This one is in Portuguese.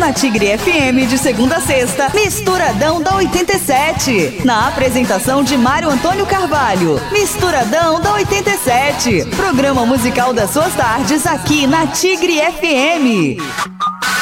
na Tigre FM de segunda a sexta, Misturadão da 87. Na apresentação de Mário Antônio Carvalho. Misturadão da 87. Programa musical das suas tardes aqui na Tigre FM.